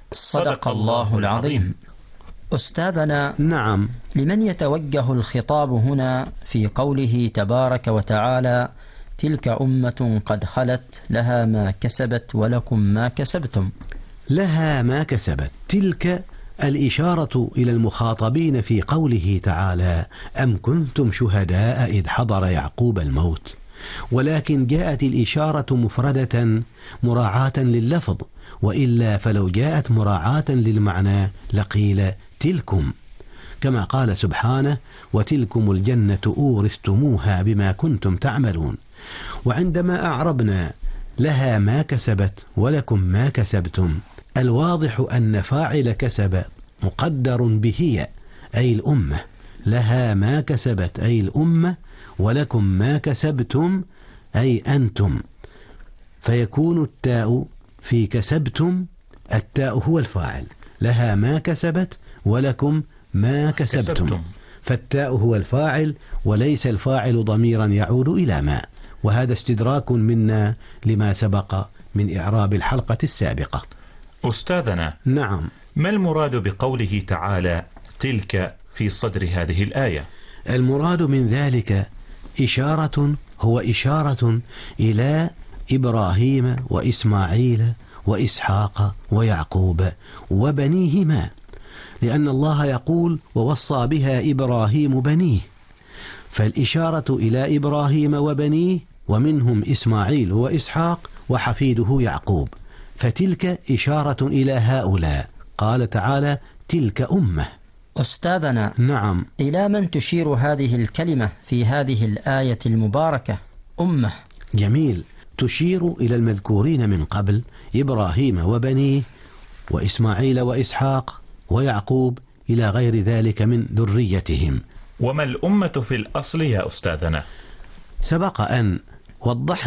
صدق الله العظيم. أستاذنا، نعم. لمن يتوجه الخطاب هنا في قوله تبارك وتعالى: تلك أمة قد خلت لها ما كسبت ولكم ما كسبتم؟ لها ما كسبت، تلك الإشارة إلى المخاطبين في قوله تعالى: أم كنتم شهداء إذ حضر يعقوب الموت. ولكن جاءت الإشارة مفردة مراعاة لللفظ، وإلا فلو جاءت مراعاة للمعنى لقيل تلكم، كما قال سبحانه: وتلكم الجنة أورثتموها بما كنتم تعملون. وعندما أعربنا لها ما كسبت ولكم ما كسبتم، الواضح أن فاعل كسب مقدر بهي أي الأمة، لها ما كسبت أي الأمة، ولكم ما كسبتم أي أنتم، فيكون التاء في كسبتم، التاء هو الفاعل، لها ما كسبت ولكم ما كسبتم، فالتاء هو الفاعل وليس الفاعل ضميرا يعود إلى ما. وهذا استدراك منا لما سبق من إعراب الحلقة السابقة. أستاذنا، نعم. ما المراد بقوله تعالى تلك في صدر هذه الآية؟ المراد من ذلك إشارة إلى إبراهيم وإسماعيل وإسحاق ويعقوب وبنيهما، لأن الله يقول: ووصى بها إبراهيم بنيه، فالإشارة إلى إبراهيم وبنيه، ومنهم إسماعيل وإسحاق وحفيده يعقوب، فتلك إشارة إلى هؤلاء. قال تعالى: تلك أمة. أستاذنا، نعم. إلى من تشير هذه الكلمة في هذه الآية المباركة أمة؟ جميل، تشير إلى المذكورين من قبل: إبراهيم وبنيه وإسماعيل وإسحاق ويعقوب إلى غير ذلك من ذريتهم. وما الأمة في الأصل يا أستاذنا؟ سبق أن وضحنا